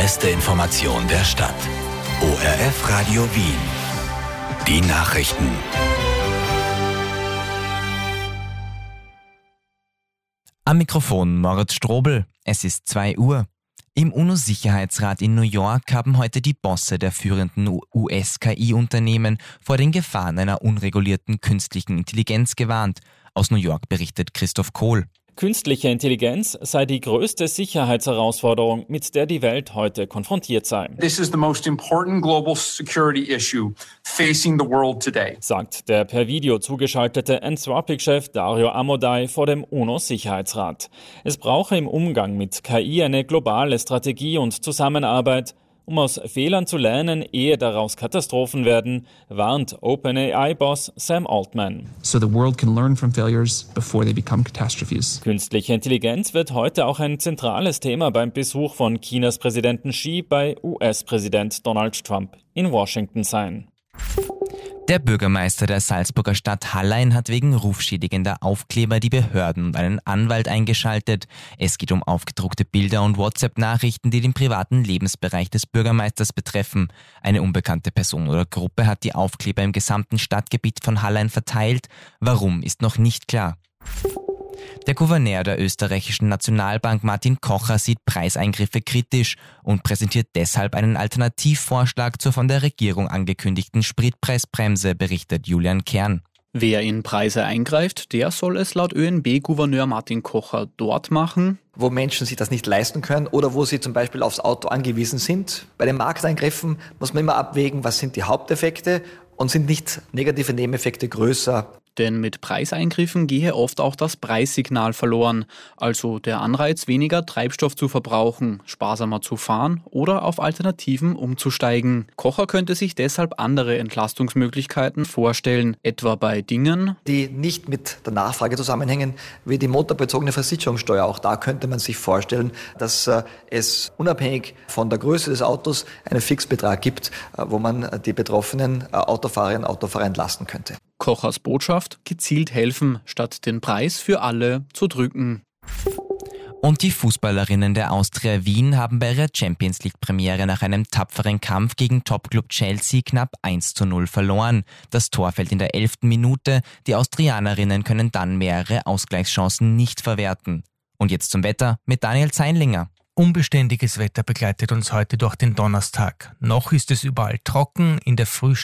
beste Information der Stadt. ORF Radio Wien. Die Nachrichten. Am Mikrofon Moritz Strobel. Es ist 2 Uhr. Im UNO-Sicherheitsrat in New York haben heute die Bosse der führenden US-KI-Unternehmen vor den Gefahren einer unregulierten künstlichen Intelligenz gewarnt. Aus New York berichtet Christoph Kohl. Künstliche Intelligenz sei die größte Sicherheitsherausforderung, mit der die Welt heute konfrontiert sei. This is the most important global security issue facing the world today, sagt der per Video zugeschaltete Anthropic-Chef Dario Amodei vor dem UNO-Sicherheitsrat. Es brauche im Umgang mit KI eine globale Strategie und Zusammenarbeit, um aus Fehlern zu lernen, ehe daraus Katastrophen werden, warnt OpenAI-Boss Sam Altman. So the world can learn from failures before they become catastrophes. Künstliche Intelligenz wird heute auch ein zentrales Thema beim Besuch von Chinas Präsidenten Xi bei US-Präsident Donald Trump in Washington sein. Der Bürgermeister der Salzburger Stadt Hallein hat wegen rufschädigender Aufkleber die Behörden und einen Anwalt eingeschaltet. Es geht um aufgedruckte Bilder und WhatsApp-Nachrichten, die den privaten Lebensbereich des Bürgermeisters betreffen. Eine unbekannte Person oder Gruppe hat die Aufkleber im gesamten Stadtgebiet von Hallein verteilt. Warum, ist noch nicht klar. Der Gouverneur der österreichischen Nationalbank Martin Kocher sieht Preiseingriffe kritisch und präsentiert deshalb einen Alternativvorschlag zur von der Regierung angekündigten Spritpreisbremse, berichtet Julian Kern. Wer in Preise eingreift, der soll es laut ÖNB-Gouverneur Martin Kocher dort machen, wo Menschen sich das nicht leisten können oder wo sie zum Beispiel aufs Auto angewiesen sind. Bei den Markteingriffen muss man immer abwägen, was sind die Haupteffekte und sind nicht negative Nebeneffekte größer. Denn mit Preiseingriffen gehe oft auch das Preissignal verloren, also der Anreiz, weniger Treibstoff zu verbrauchen, sparsamer zu fahren oder auf Alternativen umzusteigen. Kocher könnte sich deshalb andere Entlastungsmöglichkeiten vorstellen, etwa bei Dingen, die nicht mit der Nachfrage zusammenhängen, wie die motorbezogene Versicherungssteuer. Auch da könnte man sich vorstellen, dass es unabhängig von der Größe des Autos einen Fixbetrag gibt, wo man die betroffenen Autofahrerinnen und Autofahrer entlasten könnte. Kochers Botschaft: gezielt helfen, statt den Preis für alle zu drücken. Und die Fußballerinnen der Austria Wien haben bei ihrer Champions-League-Premiere nach einem tapferen Kampf gegen Topclub Chelsea knapp 1:0 verloren. Das Tor fällt in der 11. Minute. Die Austrianerinnen können dann mehrere Ausgleichschancen nicht verwerten. Und jetzt zum Wetter mit Daniel Zeinlinger. Unbeständiges Wetter begleitet uns heute durch den Donnerstag. Noch ist es überall trocken, in der Früh